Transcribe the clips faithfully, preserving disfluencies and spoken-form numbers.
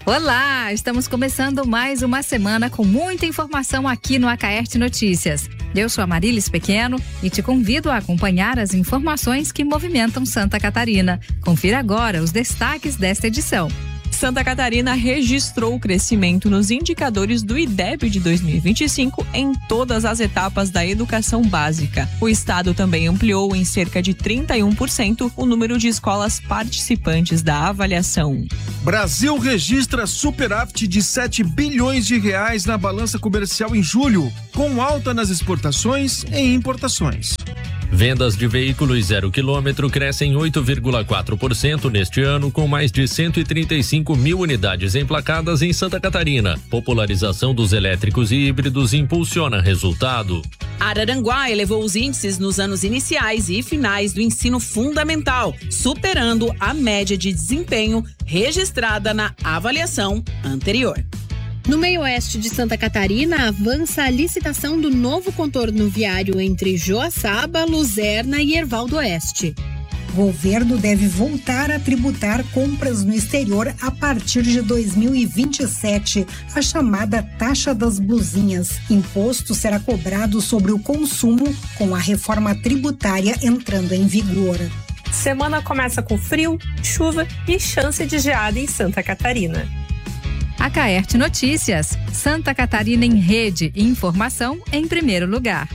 Olá, estamos começando mais uma semana com muita informação aqui no Acaerte Notícias. Eu sou a Marilis Pequeno e te convido a acompanhar as informações que movimentam Santa Catarina. Confira agora os destaques desta edição. Santa Catarina registrou crescimento nos indicadores do I D E B de dois mil e vinte e cinco em todas as etapas da educação básica. O estado também ampliou em cerca de trinta e um por cento o número de escolas participantes da avaliação. Brasil registra superávit de sete bilhões de reais na balança comercial em julho, com alta nas exportações e importações. Vendas de veículos zero quilômetro crescem oito vírgula quatro por cento neste ano, com mais de cento e trinta e cinco mil unidades emplacadas em Santa Catarina. Popularização dos elétricos e híbridos impulsiona resultado. Araranguá elevou os índices nos anos iniciais e finais do ensino fundamental, superando a média de desempenho registrada na avaliação anterior. No meio-oeste de Santa Catarina, avança a licitação do novo contorno viário entre Joaçaba, Luzerna e Erval do Oeste. O governo deve voltar a tributar compras no exterior a partir de dois mil e vinte e sete, a chamada taxa das blusinhas. Imposto será cobrado sobre o consumo com a reforma tributária entrando em vigor. Semana começa com frio, chuva e chance de geada em Santa Catarina. Acaerte Notícias, Santa Catarina em rede e informação em primeiro lugar.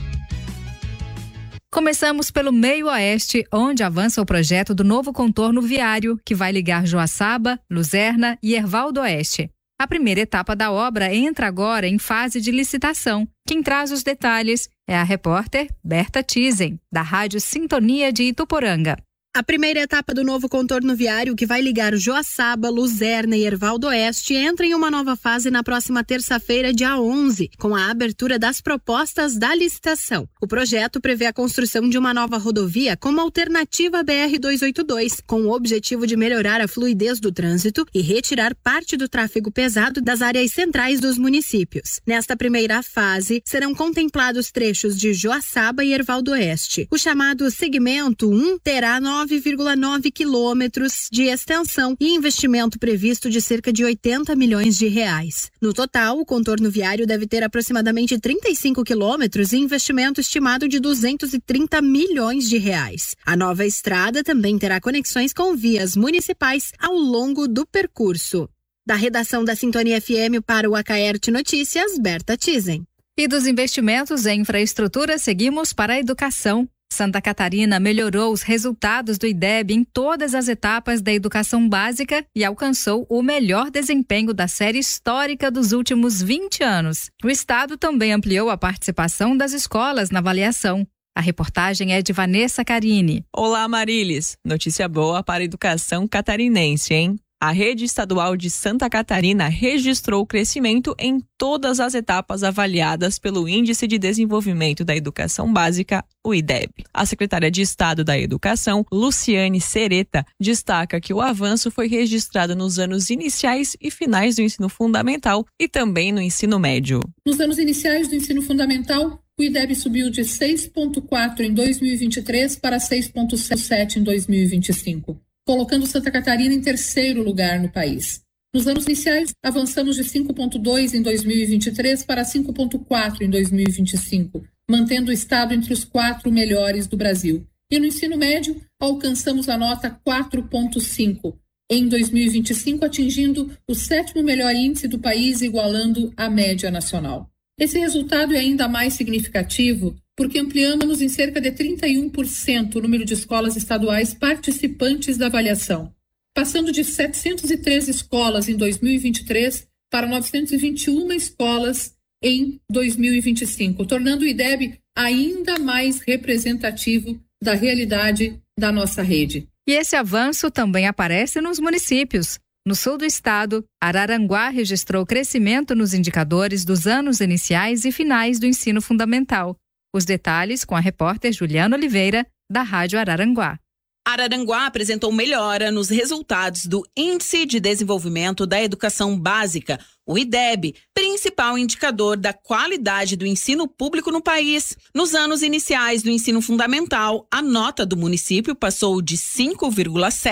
Começamos pelo meio-oeste, onde avança o projeto do novo contorno viário, que vai ligar Joaçaba, Luzerna e Erval do Oeste. A primeira etapa da obra entra agora em fase de licitação. Quem traz os detalhes é a repórter Berta Tizen, da Rádio Sintonia de Ituporanga. A primeira etapa do novo contorno viário, que vai ligar Joaçaba, Luzerna e Erval do Oeste, entra em uma nova fase na próxima terça-feira, dia onze, com a abertura das propostas da licitação. O projeto prevê a construção de uma nova rodovia como alternativa à B R duzentos e oitenta e dois, com o objetivo de melhorar a fluidez do trânsito e retirar parte do tráfego pesado das áreas centrais dos municípios. Nesta primeira fase, serão contemplados trechos de Joaçaba e Erval do Oeste. O chamado segmento um terá nove vírgula nove quilômetros de extensão e investimento previsto de cerca de oitenta milhões de reais. No total, o contorno viário deve ter aproximadamente trinta e cinco quilômetros e investimento estimado de duzentos e trinta milhões de reais. A nova estrada também terá conexões com vias municipais ao longo do percurso. Da redação da Sintonia F M para o Acaerte Notícias, Berta Tizen. E dos investimentos em infraestrutura, seguimos para a educação. Santa Catarina melhorou os resultados do I D E B em todas as etapas da educação básica e alcançou o melhor desempenho da série histórica dos últimos vinte anos. O estado também ampliou a participação das escolas na avaliação. A reportagem é de Vanessa Carini. Olá, Marilis. Notícia boa para a educação catarinense, hein? A rede estadual de Santa Catarina registrou crescimento em todas as etapas avaliadas pelo Índice de Desenvolvimento da Educação Básica, o I D E B. A secretária de Estado da Educação, Luciane Sereta, destaca que o avanço foi registrado nos anos iniciais e finais do ensino fundamental e também no ensino médio. Nos anos iniciais do ensino fundamental, o I D E B subiu de seis vírgula quatro em dois mil e vinte e três para seis vírgula sete em dois mil e vinte e cinco. Colocando Santa Catarina em terceiro lugar no país. Nos anos iniciais, avançamos de cinco vírgula dois em dois mil e vinte e três para cinco vírgula quatro em dois mil e vinte e cinco, mantendo o estado entre os quatro melhores do Brasil. E no ensino médio, alcançamos a nota quatro vírgula cinco, em dois mil e vinte e cinco atingindo o sétimo melhor índice do país, igualando a média nacional. Esse resultado é ainda mais significativo porque ampliamos em cerca de trinta e um por cento o número de escolas estaduais participantes da avaliação, passando de setecentas e treze escolas em dois mil e vinte e três para novecentas e vinte e uma escolas em dois mil e vinte e cinco, tornando o I D E B ainda mais representativo da realidade da nossa rede. E esse avanço também aparece nos municípios. No sul do estado, Araranguá registrou crescimento nos indicadores dos anos iniciais e finais do ensino fundamental. Os detalhes com a repórter Juliana Oliveira, da Rádio Araranguá. Araranguá apresentou melhora nos resultados do Índice de Desenvolvimento da Educação Básica, o I D E B, principal indicador da qualidade do ensino público no país. Nos anos iniciais do ensino fundamental, a nota do município passou de cinco vírgula sete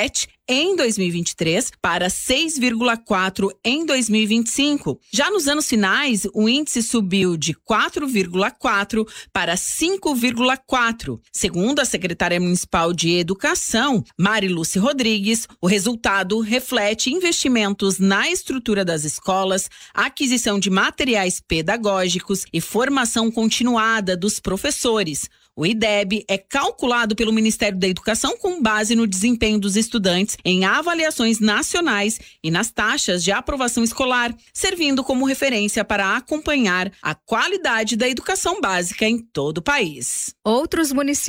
em dois mil e vinte e três para seis vírgula quatro em dois mil e vinte e cinco. Já nos anos finais, o índice subiu de quatro vírgula quatro para cinco vírgula quatro. Segundo a secretária municipal de Educação, Marilúcia Rodrigues, o resultado reflete investimentos na estrutura das escolas, aquisição de materiais pedagógicos e formação continuada dos professores. O I D E B é calculado pelo Ministério da Educação com base no desempenho dos estudantes em avaliações nacionais e nas taxas de aprovação escolar, servindo como referência para acompanhar a qualidade da educação básica em todo o país. Outros municípios